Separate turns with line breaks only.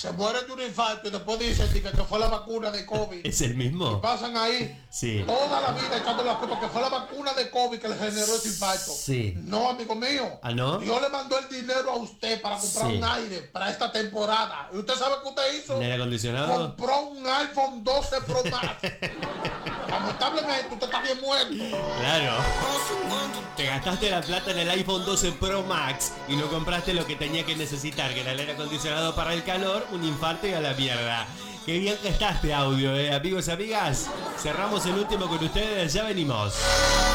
se mueren de un infarto y después dicen que fue la vacuna de COVID.
¿Es el mismo?
Y pasan ahí
Sí.
toda la vida echando la culpa que fue la vacuna de COVID que le generó ese infarto.
Sí.
No, amigo mío.
¿Ah, no?
Dios le mandó el dinero a usted para comprar
Sí.
un aire para esta temporada. ¿Y usted sabe qué usted hizo?
¿Un aire acondicionado?
Compró un iPhone 12 Pro Max. Lamentablemente usted está bien muerto.
Claro. Te gastaste la plata en el iPhone 12 Pro Max y no compraste lo que tenía que necesitar, que era el aire acondicionado para el calor, un infarto y a la mierda. Qué bien que está este audio, amigos y amigas. Cerramos el último con ustedes, ya venimos.